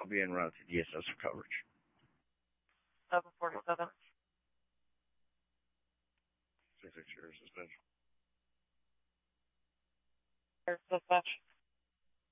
I'll be en route to DSS for coverage. 747. 6-6 suspension. Air dispatch.